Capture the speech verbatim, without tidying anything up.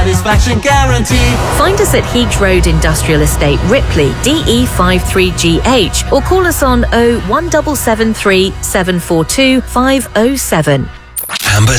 satisfaction guarantee. Find us at Heath Road Industrial Estate, Ripley, D E five three G H, or call us on oh one seven seven three seven four two five oh seven. Amber